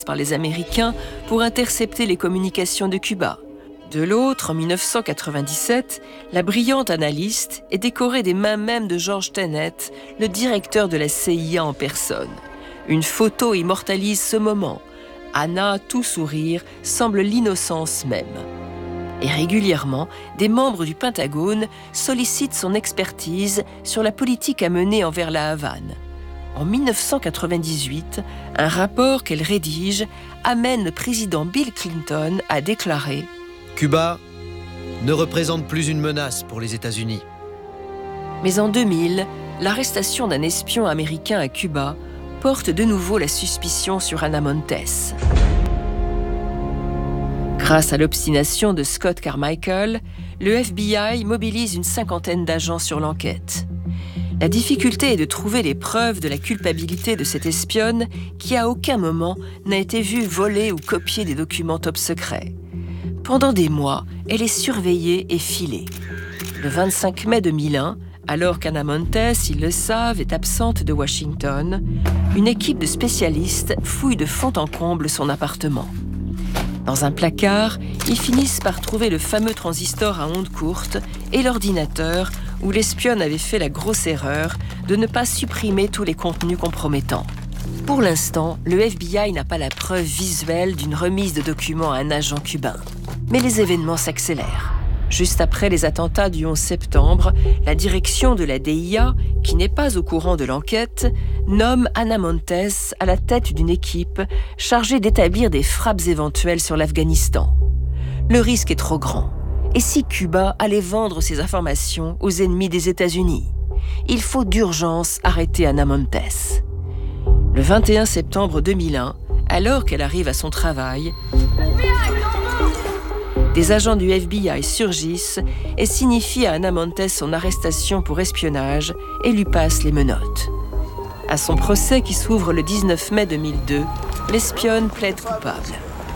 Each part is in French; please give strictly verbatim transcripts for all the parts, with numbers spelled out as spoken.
par les Américains pour intercepter les communications de Cuba. De l'autre, en mille neuf cent quatre-vingt-dix-sept, la brillante analyste est décorée des mains mêmes de George Tenet, le directeur de la C I A en personne. Une photo immortalise ce moment. Anna, tout sourire, semble l'innocence même. Et régulièrement, des membres du Pentagone sollicitent son expertise sur la politique à mener envers la Havane. En mille neuf cent quatre-vingt-dix-huit, un rapport qu'elle rédige amène le président Bill Clinton à déclarer « Cuba ne représente plus une menace pour les États-Unis. » Mais en deux mille, l'arrestation d'un espion américain à Cuba porte de nouveau la suspicion sur Ana Montes. Grâce à l'obstination de Scott Carmichael, le F B I mobilise une cinquantaine d'agents sur l'enquête. La difficulté est de trouver les preuves de la culpabilité de cette espionne qui à aucun moment n'a été vue voler ou copier des documents top secrets. Pendant des mois, elle est surveillée et filée. Le vingt-cinq mai deux mille un, alors qu'Ana Montes, ils le savent, est absente de Washington, une équipe de spécialistes fouille de fond en comble son appartement. Dans un placard, ils finissent par trouver le fameux transistor à ondes courtes et l'ordinateur où l'espionne avait fait la grosse erreur de ne pas supprimer tous les contenus compromettants. Pour l'instant, le F B I n'a pas la preuve visuelle d'une remise de documents à un agent cubain. Mais les événements s'accélèrent. Juste après les attentats du onze septembre, la direction de la D I A, qui n'est pas au courant de l'enquête, nomme Ana Montes à la tête d'une équipe chargée d'établir des frappes éventuelles sur l'Afghanistan. Le risque est trop grand. Et si Cuba allait vendre ces informations aux ennemis des États-Unis? Il faut d'urgence arrêter Ana Montes. Le vingt et un septembre deux mille un, alors qu'elle arrive à son travail, des agents du F B I surgissent et signifient à Ana Montes son arrestation pour espionnage et lui passent les menottes. À son procès qui s'ouvre le dix-neuf mai deux mille deux, l'espionne plaide coupable.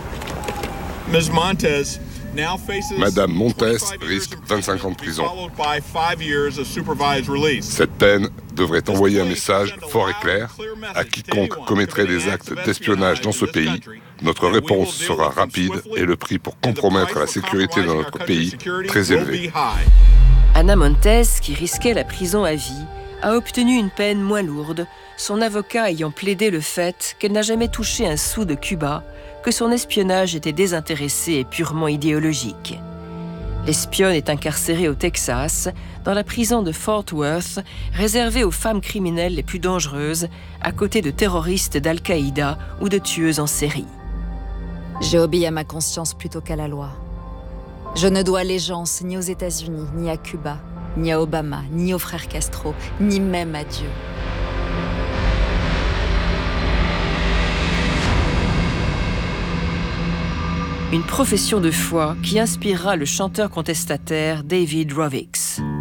Madame Montes risque vingt-cinq ans de prison. Cette peine devrait envoyer un message fort et clair à quiconque commettrait des actes d'espionnage dans ce pays. Notre réponse sera rapide et le prix pour compromettre la sécurité dans notre pays très élevé. Ana Montes, qui risquait la prison à vie, a obtenu une peine moins lourde, son avocat ayant plaidé le fait qu'elle n'a jamais touché un sou de Cuba, que son espionnage était désintéressé et purement idéologique. L'espionne est incarcérée au Texas, dans la prison de Fort Worth, réservée aux femmes criminelles les plus dangereuses, à côté de terroristes d'Al-Qaïda ou de tueuses en série. J'ai obéi à ma conscience plutôt qu'à la loi. Je ne dois allégeance ni aux États-Unis, ni à Cuba, ni à Obama, ni aux frères Castro, ni même à Dieu. Une profession de foi qui inspirera le chanteur contestataire David Rovix.